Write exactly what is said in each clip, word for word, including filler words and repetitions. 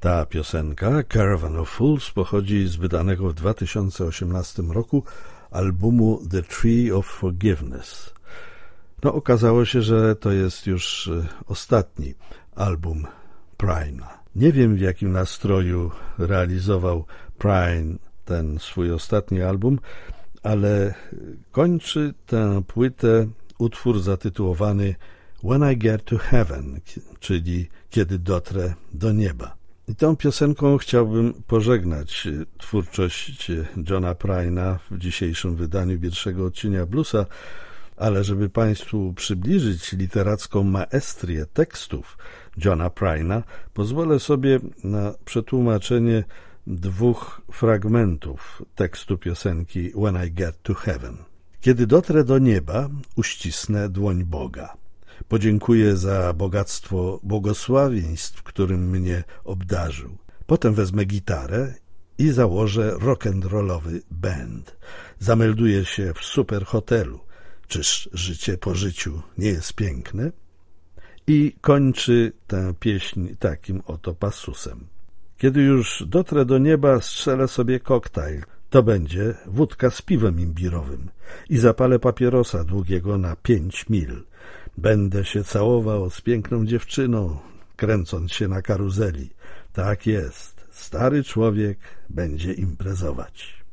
Ta piosenka, Caravan of Fools, pochodzi z wydanego w dwa tysiące osiemnastym roku albumu The Tree of Forgiveness. No, okazało się, że to jest już ostatni album Pryna. Nie wiem, w jakim nastroju realizował Prine ten swój ostatni album, ale kończy tę płytę utwór zatytułowany When I Get to Heaven, czyli Kiedy dotrę do nieba. I tą piosenką chciałbym pożegnać twórczość Johna Pryna w dzisiejszym wydaniu pierwszego odcienia Bluesa, ale żeby Państwu przybliżyć literacką maestrię tekstów Johna Pryna, pozwolę sobie na przetłumaczenie dwóch fragmentów tekstu piosenki When I Get to Heaven. Kiedy dotrę do nieba, uścisnę dłoń Boga. Podziękuję za bogactwo błogosławieństw, którym mnie obdarzył. Potem wezmę gitarę i założę rock'n'rollowy band. Zamelduję się w super hotelu. Czyż życie po życiu nie jest piękne? I kończy tę pieśń takim oto passusem. Kiedy już dotrę do nieba, strzelę sobie koktajl. To będzie wódka z piwem imbirowym i zapalę papierosa długiego na pięć mil. Będę się całował z piękną dziewczyną, kręcąc się na karuzeli. Tak jest, stary człowiek będzie imprezować.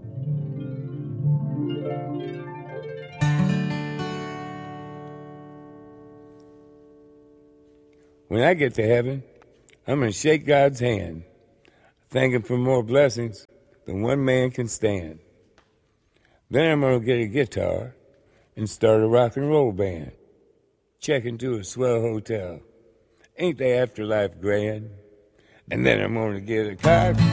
When I get to heaven, I'm going to shake God's hand, thank Him for more blessings than one man can stand. Then I'm going to get a guitar and start a rock and roll band. Check into a swell hotel. Ain't the afterlife grand? And then I'm going to get a car